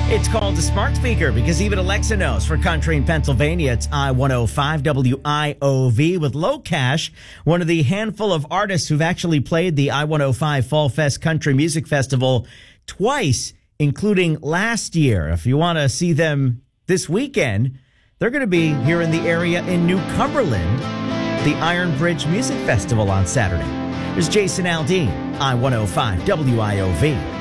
It's called a smart speaker because even Alexa knows. For country in Pennsylvania, it's I-105 WIOV with Low Cash, one of the handful of artists who've actually played the I-105 Fall Fest Country Music Festival twice, including last year. If you want to see them this weekend, they're going to be here in the area in New Cumberland, the Iron Bridge Music Festival on Saturday. There's Jason Aldean, I-105 WIOV.